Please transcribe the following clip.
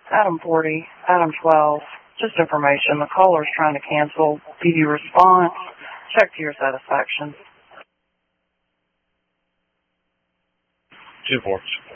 Adam 40, Adam 12. Just information. The caller's trying to cancel PD response. Check to your satisfaction. 2-4.